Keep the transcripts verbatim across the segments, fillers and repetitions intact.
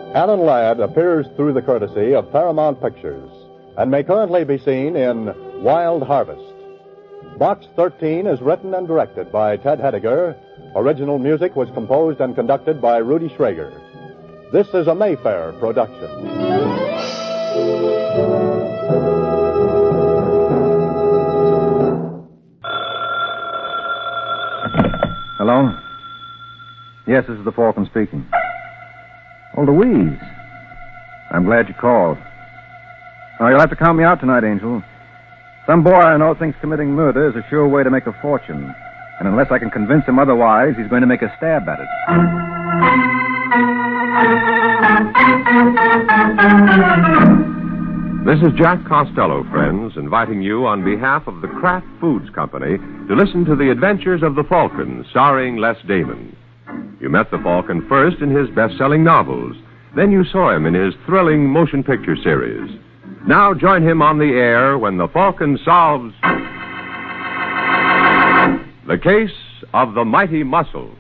Alan Ladd appears through the courtesy of Paramount Pictures and may currently be seen in Wild Harvest. Box thirteen is written and directed by Ted Hediger. Original music was composed and conducted by Rudy Schrager. This is a Mayfair production. Hello? Yes, this is the Falcon speaking. Oh, Louise. I'm glad you called. Oh, you'll have to count me out tonight, Angel. Some boy I know thinks committing murder is a sure way to make a fortune. And unless I can convince him otherwise, he's going to make a stab at it. This is Jack Costello, friends, inviting you on behalf of the Kraft Foods Company to listen to the adventures of the Falcon, starring Les Damon. You met the Falcon first in his best-selling novels. Then you saw him in his thrilling motion picture series. Now join him on the air when the Falcon solves the case of the Mighty Muscle.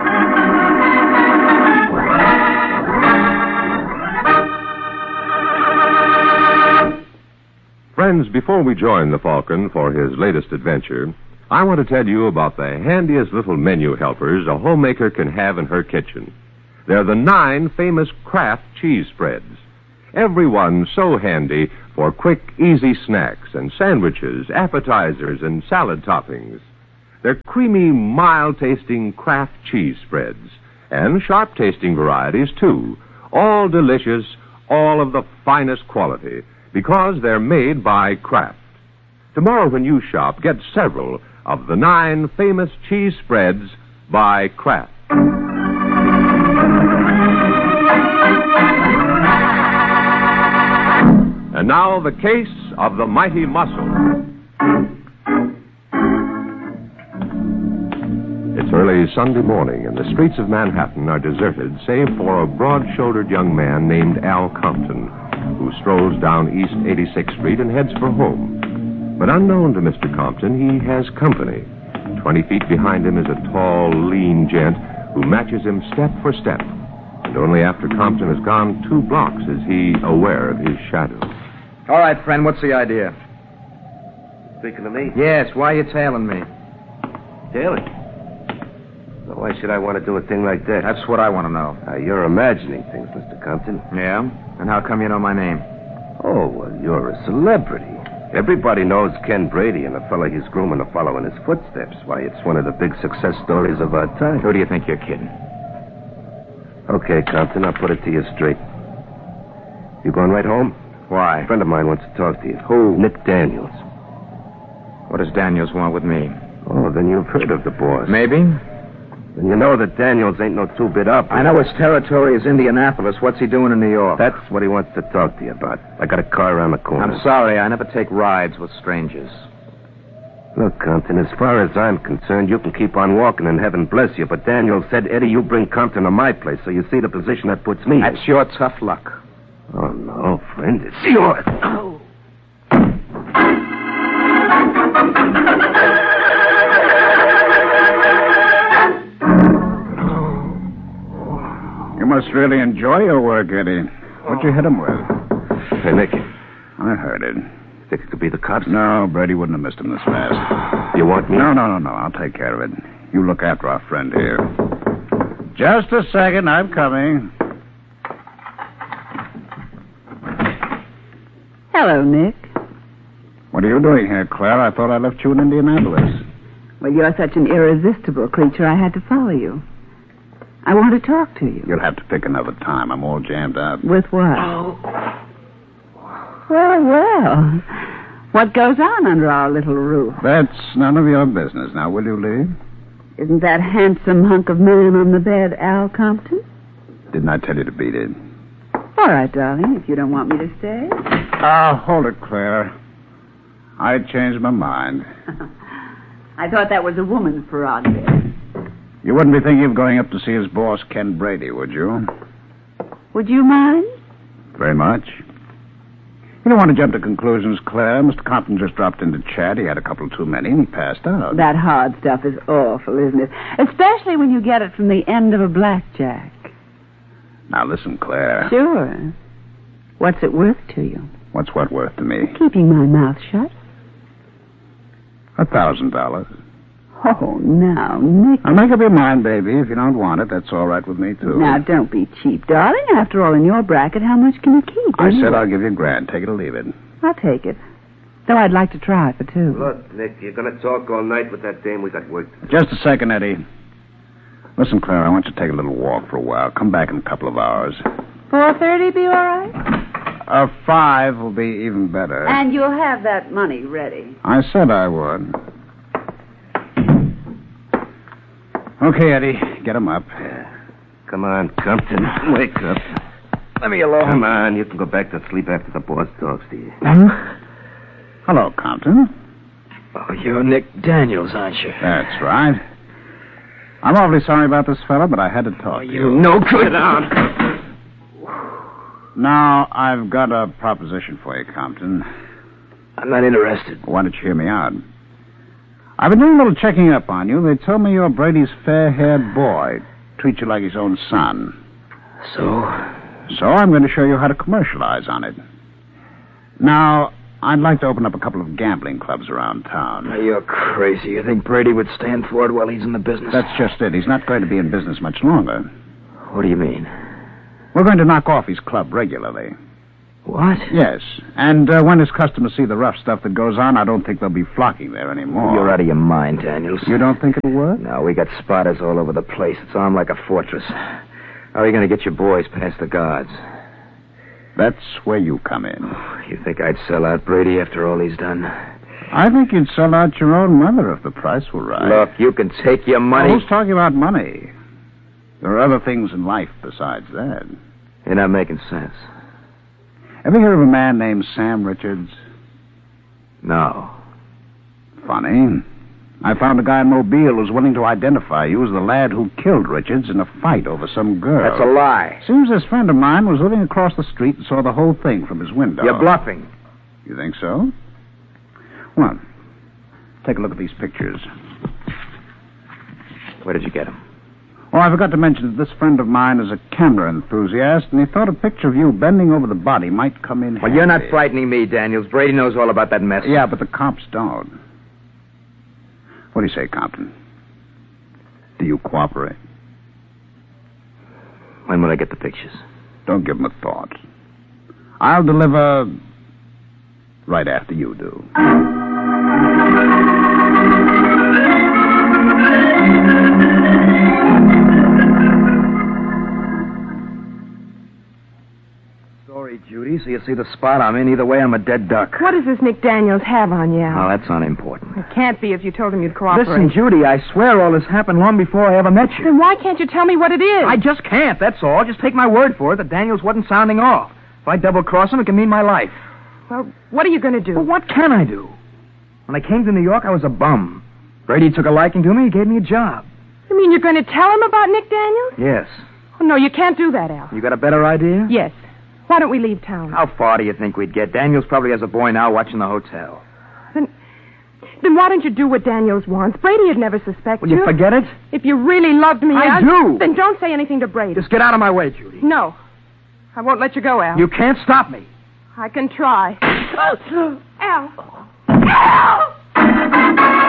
Friends, before we join the Falcon for his latest adventure, I want to tell you about the handiest little menu helpers a homemaker can have in her kitchen. They're the nine famous Kraft cheese spreads. Every one so handy for quick, easy snacks and sandwiches, appetizers, and salad toppings. They're creamy, mild-tasting Kraft cheese spreads, and sharp-tasting varieties, too. All delicious, all of the finest quality, because they're made by Kraft. Tomorrow when you shop, get several of the nine famous cheese spreads by Kraft. And now, the case of the Mighty Muscle. It's early Sunday morning, and the streets of Manhattan are deserted, save for a broad-shouldered young man named Al Compton, who strolls down East eighty-sixth Street and heads for home. But unknown to Mister Compton, he has company. Twenty feet behind him is a tall, lean gent who matches him step for step. And only after Compton has gone two blocks is he aware of his shadow. All right, friend, what's the idea? Speaking to me? Yes, why are you tailing me? Tailing? Well, why should I want to do a thing like that? That's what I want to know. Uh, you're imagining things, Mister Compton. Yeah? And how come you know my name? Oh, well, you're a celebrity. Everybody knows Ken Brady and the fellow he's grooming to follow in his footsteps. Why, it's one of the big success stories of our time. Who do you think you're kidding? Okay, Compton, I'll put it to you straight. You going right home? Why? A friend of mine wants to talk to you. Who? Nick Daniels. What does Daniels want with me? Oh, then you've heard of the boss. Maybe. Then you know that Daniels ain't no two-bit up. I know his territory is Indianapolis. What's he doing in New York? That's what he wants to talk to you about. I got a car around the corner. I'm sorry, I never take rides with strangers. Look, Compton, as far as I'm concerned, you can keep on walking and heaven bless you. But Daniels said, Eddie, you bring Compton to my place, so you see the position that puts me in. That's your tough luck. Oh, no, friend, it's yours. Oh. You must really enjoy your work, Eddie. What'd you hit him with? Hey, Nick. I heard it. Think it could be the cops? No, Brady wouldn't have missed him this fast. You want me? No, no, no, no. I'll take care of it. You look after our friend here. Just a second. I'm coming. Hello, Nick. What are you doing here, Claire? I thought I left you in Indianapolis. Well, you're such an irresistible creature, I had to follow you. I want to talk to you. You'll have to pick another time. I'm all jammed up. With what? Oh. Well, well. What goes on under our little roof? That's none of your business. Now, will you leave? Isn't that handsome hunk of man on the bed Al Compton? Didn't I tell you to beat it? All right, darling, if you don't want me to stay. Ah, uh, hold it, Claire. I changed my mind. I thought that was a woman's prerogative. You wouldn't be thinking of going up to see his boss, Ken Brady, would you? Would you mind? Very much. You don't want to jump to conclusions, Claire. Mister Compton just dropped in to chat. He had a couple too many, and he passed out. That hard stuff is awful, isn't it? Especially when you get it from the end of a blackjack. Now, listen, Claire. Sure. What's it worth to you? What's what worth to me? Keeping my mouth shut. A thousand dollars. Oh, now, Nick. Now, make up your mind, baby. If you don't want it, that's all right with me, too. Now, don't be cheap, darling. After all, in your bracket, how much can you keep? I anyway? said I'll give you a grand. Take it or leave it. I'll take it. Though I'd like to try for two. Look, Nick, you're going to talk all night with that dame. We got work to do. Just a second, Eddie. Listen, Claire, I want you to take a little walk for a while. Come back in a couple of hours. Four thirty be all right? Uh, five will be even better. And you'll have that money ready. I said I would. Okay, Eddie, get him up. Come on, Compton. Wake up. Let me alone. Come on, you can go back to sleep after the boss talks to you. Huh? Hello, Compton. Oh, you're Nick Daniels, aren't you? That's right. I'm awfully sorry about this fella, but I had to talk to you. You no good. Sit down. Now, I've got a proposition for you, Compton. I'm not interested. Why don't you hear me out? I've been doing a little checking up on you. They told me you're Brady's fair-haired boy. Treat you like his own son. So? So I'm going to show you how to commercialize on it. Now, I'd like to open up a couple of gambling clubs around town. Oh, you're crazy. You think Brady would stand for it while he's in the business? That's just it. He's not going to be in business much longer. What do you mean? We're going to knock off his club regularly. What? Yes. And uh, when his customers see the rough stuff that goes on, I don't think they'll be flocking there anymore. You're out of your mind, Daniels. You don't think it'll work? No, we got spotters all over the place. It's armed like a fortress. How are you going to get your boys past the guards? That's where you come in. You think I'd sell out Brady after all he's done? I think you'd sell out your own mother if the price were right. Look, you can take your money. Who's talking about money? There are other things in life besides that. You're not making sense. Ever hear of a man named Sam Richards? No. Funny. I found a guy in Mobile who's willing to identify you as the lad who killed Richards in a fight over some girl. That's a lie. Seems this friend of mine was living across the street and saw the whole thing from his window. You're bluffing. You think so? Well, take a look at these pictures. Where did you get them? Oh, I forgot to mention that this friend of mine is a camera enthusiast, and he thought a picture of you bending over the body might come in handy. Well, you're not frightening me, Daniels. Brady knows all about that mess. Yeah, but the cops don't. What do you say, Compton? Do you cooperate? When will I get the pictures? Don't give them a thought. I'll deliver right after you do. Sorry, Judy, so you see the spot I'm in. Either way, I'm a dead duck. What does this Nick Daniels have on you? Oh, that's unimportant. It can't be if you told him you'd cooperate. Listen, Judy, I swear all this happened long before I ever met you. Then why can't you tell me what it is? I just can't, that's all. Just take my word for it that Daniels wasn't sounding off. If I double-cross him, it can mean my life. Well, what are you going to do? Well, what can I do? When I came to New York, I was a bum. Brady took a liking to me. He gave me a job. You mean you're going to tell him about Nick Daniels? Yes. Oh, no, you can't do that, Al. You got a better idea? Yes. Why don't we leave town? How far do you think we'd get? Daniels probably has a boy now watching the hotel. Then, then why don't you do what Daniels wants? Brady would never suspect Will you. you forget it? If you really loved me, I Al, do. Then don't say anything to Brady. Just get out of my way, Judy. No. I won't let you go, Al. You can't stop me. I can try. Al. Al!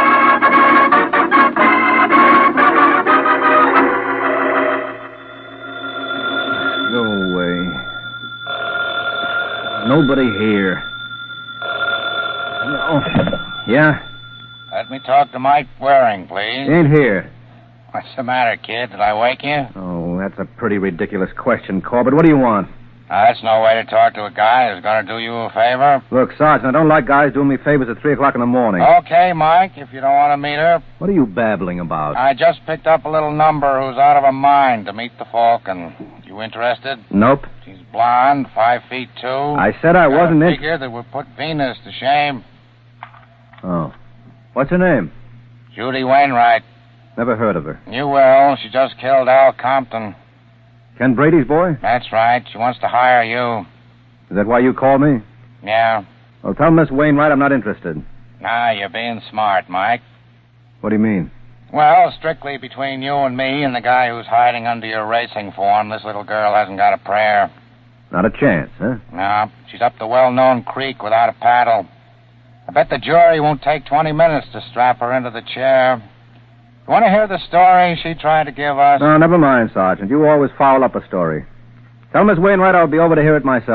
Go away. Nobody here. Oh, yeah? Let me talk to Mike Waring, please. He ain't here. What's the matter, kid? Did I wake you? Oh, that's a pretty ridiculous question, Corbett. What do you want? Now, that's no way to talk to a guy who's going to do you a favor. Look, Sergeant, I don't like guys doing me favors at three o'clock in the morning. Okay, Mike, if you don't want to meet her. What are you babbling about? I just picked up a little number who's out of her mind to meet the Falcon. You interested? Nope. She's blonde, five feet two. I said I wasn't Got a in... figure that would put Venus to shame. Oh. What's her name? Judy Wainwright. Never heard of her. You will. She just killed Al Compton. Ken Brady's boy? That's right. She wants to hire you. Is that why you called me? Yeah. Well, tell Miss Wainwright I'm not interested. Nah, you're being smart, Mike. What do you mean? Well, strictly between you and me and the guy who's hiding under your racing form, this little girl hasn't got a prayer. Not a chance, huh? No, she's up the well-known creek without a paddle. I bet the jury won't take twenty minutes to strap her into the chair. You want to hear the story she tried to give us? No, never mind, Sergeant. You always foul up a story. Tell Miss Wainwright I'll be over to hear it myself.